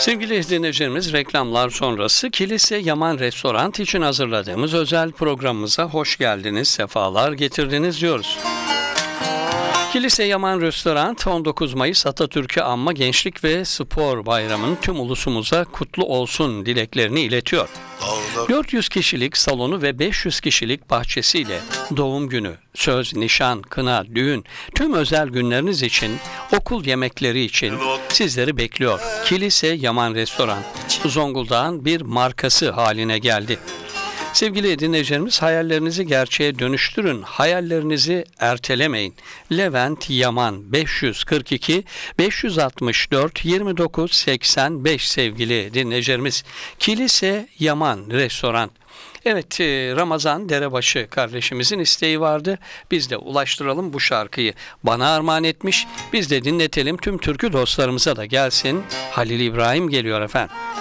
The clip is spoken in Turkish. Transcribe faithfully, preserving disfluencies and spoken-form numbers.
Sevgili dinleyicilerimiz, reklamlar sonrası Kilise Yaman Restoran için hazırladığımız özel programımıza hoş geldiniz, sefalar getirdiniz diyoruz. Kilise Yaman Restoran on dokuz Mayıs Atatürk'ü Anma Gençlik ve Spor Bayramı'nın tüm ulusumuza kutlu olsun dileklerini iletiyor. dört yüz kişilik salonu ve beş yüz kişilik bahçesiyle doğum günü, söz, nişan, kına, düğün, tüm özel günleriniz için, okul yemekleri için sizleri bekliyor. Kilise Yaman Restoran, Zonguldak'ın bir markası haline geldi. Sevgili dinleyicilerimiz, hayallerinizi gerçeğe dönüştürün, hayallerinizi ertelemeyin. Levent Yaman, beş yüz kırk iki beş yüz altmış dört yirmi dokuz seksen beş sevgili dinleyicilerimiz. Kilise Yaman Restoran. Evet, Ramazan Derebaşı kardeşimizin isteği vardı. Biz de ulaştıralım bu şarkıyı. Bana armağan etmiş. Biz de dinletelim, tüm türkü dostlarımıza da gelsin. Halil İbrahim geliyor efendim.